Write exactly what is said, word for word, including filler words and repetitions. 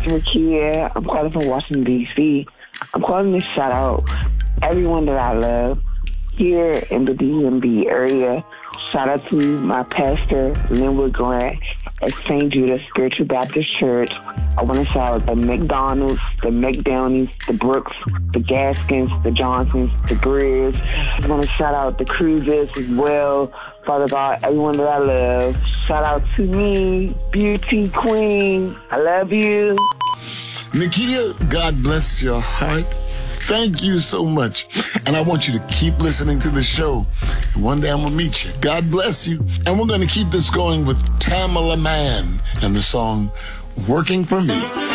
Rakia. I'm calling from Washington, D C. I'm calling to shout out everyone that I love here in the D M V area. Shout out to my pastor, Linwood Grant, at Saint Judas Spiritual Baptist Church. I want to shout out the McDonald's, the McDownies, the Brooks, the Gaskins, the Johnsons, the Greers. I want to shout out the Cruises as well. Father God, everyone that I love. Shout out to me, Beauty Queen. I love you. Nakia, God bless your heart. Thank you so much. And I want you to keep listening to the show. One day I'm going to meet you. God bless you. And we're going to keep this going with Tamala Mann and the song Working for Me.